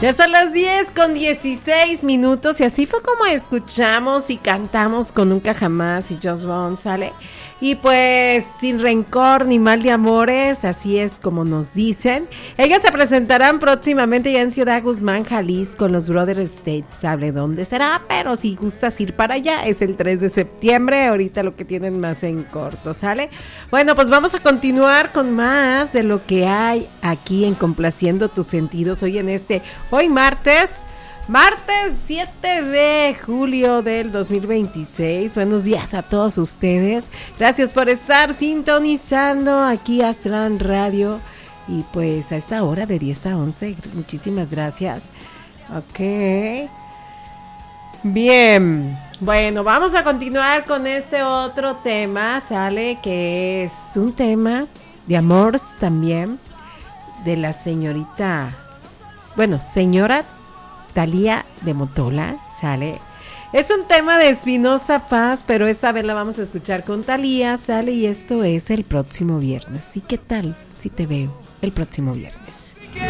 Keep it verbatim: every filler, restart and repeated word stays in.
Ya son las diez con dieciséis minutos y así fue como escuchamos y cantamos con Nunca Jamás y Just One, ¿sale? Y pues sin rencor ni mal de amores, así es como nos dicen. Ellas se presentarán próximamente ya en Ciudad Guzmán, Jalisco, con los Brothers State. ¿Sabe dónde será? Pero si gustas ir para allá, es el tres de septiembre, ahorita lo que tienen más en corto, ¿sale? Bueno, pues vamos a continuar con más de lo que hay aquí en Complaciendo tus Sentidos, hoy en este, hoy martes, martes siete de julio del dos mil veintiséis. Buenos días a todos ustedes. Gracias por estar sintonizando aquí Astran Radio. Y pues a esta hora de diez a once, muchísimas gracias. Ok. Bien. Bueno, vamos a continuar con este otro tema, ¿sale? Que es un tema de amor también, de la señorita, bueno, señora Thalía de Motola, ¿sale? Es un tema de Espinoza Paz, pero esta vez la vamos a escuchar con Thalía, ¿sale? Y esto es el próximo viernes. ¿Y qué tal si te veo el próximo viernes?